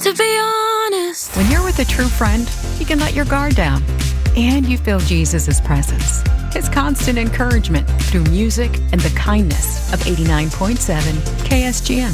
To be honest. When you're with a true friend, you can let your guard down. And you feel Jesus' presence, His constant encouragement through music and the kindness of 89.7 KSGM.